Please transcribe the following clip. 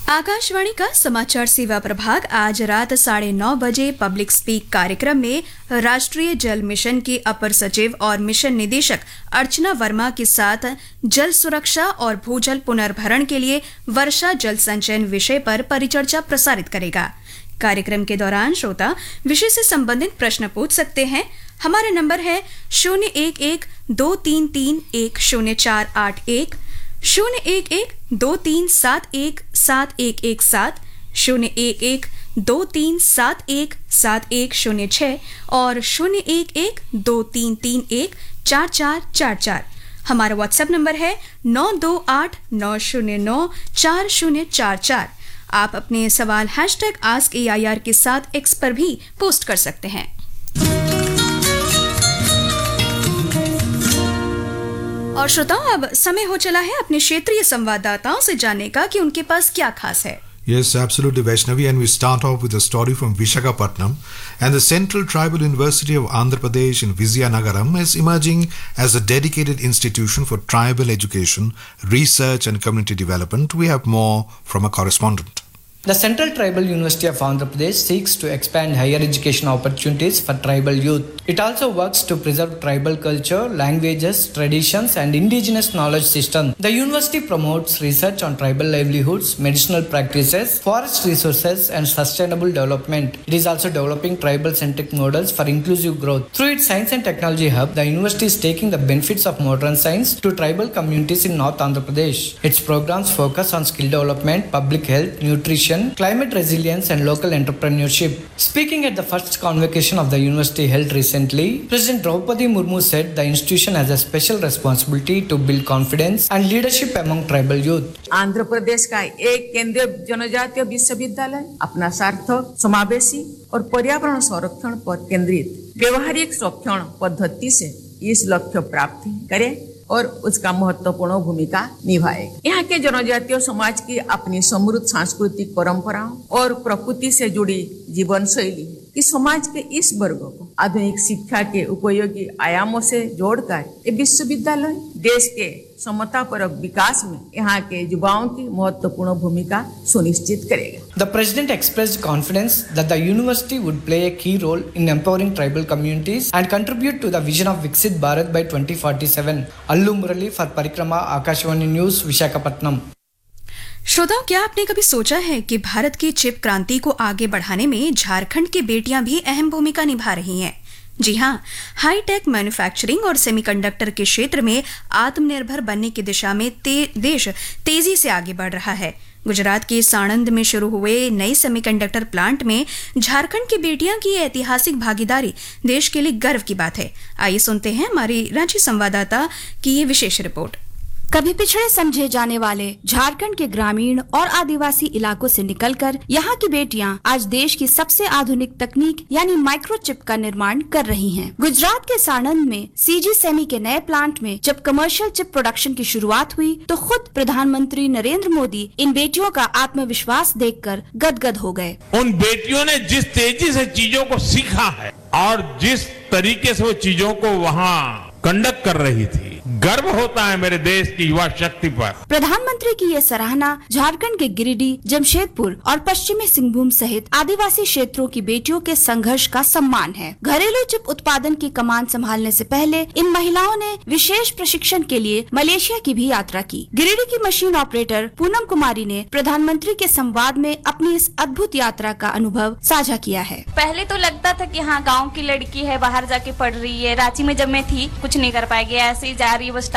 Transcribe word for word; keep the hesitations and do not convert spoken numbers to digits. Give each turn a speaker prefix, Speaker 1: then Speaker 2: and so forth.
Speaker 1: आकाशवाणी का समाचार सेवा प्रभाग आज रात साढ़े नौ बजे पब्लिक स्पीक कार्यक्रम में राष्ट्रीय जल मिशन की अपर सचिव और मिशन निदेशक अर्चना वर्मा के साथ जल सुरक्षा और भूजल पुनर्भरण के लिए वर्षा जल संचयन विषय पर परिचर्चा प्रसारित करेगा। कार्यक्रम के दौरान श्रोता विषय से संबंधित प्रश्न पूछ सकते हैं। हमारा नंबर है शून्य एक एक दो तीन तीन एक शून्य चार आठ एक, शून्य एक एक दो तीन सात एक सात एक एक सात, शून्य एक एक दो तीन सात एक सात एक शून्य छः और शून्य एक एक दो तीन तीन एक चार चार चार चार। हमारा व्हाट्सएप नंबर है नौ दो आठ नौ शून्य नौ चार शून्य चार चार। आप अपने सवाल hashtag ask A I R के साथ एक्स पर भी पोस्ट कर सकते हैं। और श्रोताओं, अब समय हो चला है अपने क्षेत्रीय संवाददाताओं से जानने का कि उनके पास क्या खास है।
Speaker 2: Yes, absolutely, Vaishnavi. And we start off with a story from Visakhapatnam. And the Central Tribal University of Andhra Pradesh in Vizianagaram is emerging as a dedicated institution for tribal education, research and community development. We have more from a correspondent.
Speaker 3: The Central Tribal University of Andhra Pradesh seeks to expand higher education opportunities for tribal youth. It also works to preserve tribal culture, languages, traditions, and indigenous knowledge systems. The university promotes research on tribal livelihoods, medicinal practices, forest resources, and sustainable development. It is also developing tribal-centric models for inclusive growth. Through its Science and Technology Hub, the university is taking the benefits of modern science to tribal communities in North Andhra Pradesh. Its programs focus on skill development, public health, nutrition, climate resilience and local entrepreneurship. Speaking at the first convocation of the university held recently, President Draupadi Murmu said the institution has a special responsibility to build confidence and leadership among tribal youth.
Speaker 4: Andhra Pradesh का एक केंद्रीय जनजातीय विश्वविद्यालय अपना सार्थक, समावेशी और पर्यावरण संरक्षण पर केंद्रित व्यवहारिक संरक्षण पद्धति से इस लक्ष्य प्राप्ति करे और उसका महत्वपूर्ण भूमिका निभाएगा। यहाँ के जनजातीय समाज की अपनी समृद्ध सांस्कृतिक परंपराओं और प्रकृति से जुड़ी जीवन शैली कि समाज के इस वर्ग को आधुनिक शिक्षा के उपयोगी आयामों से जोड़कर ये विश्वविद्यालय देश के समतापरक विकास में यहाँ के युवाओं की महत्वपूर्ण भूमिका सुनिश्चित करेगा।
Speaker 3: The president expressed confidence that the university would play a key role in empowering tribal communities and contribute to the vision of Viksit Bharat by twenty forty-seven. Allu Murali for Parikrama, Akashvani News, Visakhapatnam.
Speaker 1: श्रोताओं, क्या आपने कभी सोचा है कि भारत की chip क्रांति को आगे बढ़ाने में झारखंड की बेटियां भी अहम भूमिका निभा रही हैं? जी हाँ, हाईटेक मैन्युफैक्चरिंग और सेमीकंडक्टर के क्षेत्र में आत्मनिर्भर बनने की दिशा में ते, देश तेजी से आगे बढ़ रहा है। गुजरात के साणंद में शुरू हुए नए सेमीकंडक्टर प्लांट में झारखंड की बेटियां की ऐतिहासिक भागीदारी देश के लिए गर्व की बात है। आइए सुनते हैं हमारी रांची संवाददाता की ये विशेष रिपोर्ट।
Speaker 5: कभी पिछड़े समझे जाने वाले झारखंड के ग्रामीण और आदिवासी इलाकों से निकलकर यहाँ की बेटियां आज देश की सबसे आधुनिक तकनीक यानी माइक्रोचिप का निर्माण कर रही हैं। गुजरात के साणंद में सीजी सेमी के नए प्लांट में जब कमर्शियल चिप प्रोडक्शन की शुरुआत हुई तो खुद प्रधानमंत्री नरेंद्र मोदी इन बेटियों का आत्मविश्वास देखकर गदगद हो गए।
Speaker 6: उन बेटियों ने जिस तेजी से चीजों को सीखा है और जिस तरीके से वो चीजों को वहाँ कंडक्ट कर रही थी, गर्व होता है मेरे देश की युवा शक्ति पर।
Speaker 5: प्रधानमंत्री की ये सराहना झारखंड के गिरिडीह, जमशेदपुर और पश्चिमी सिंहभूम सहित आदिवासी क्षेत्रों की बेटियों के संघर्ष का सम्मान है। घरेलू चिप उत्पादन की कमान संभालने से पहले इन महिलाओं ने विशेष प्रशिक्षण के लिए मलेशिया की भी यात्रा की। गिरिडीह की मशीन ऑपरेटर पूनम कुमारी ने प्रधानमंत्री के संवाद में अपनी इस अद्भुत यात्रा का अनुभव साझा किया है।
Speaker 7: पहले तो लगता था कि हाँ, गाँव की लड़की है, बाहर जाके पढ़ रही है। रांची में जब मैं थी कुछ नहीं कर पाएगी, ऐसे ही जा रही है, वो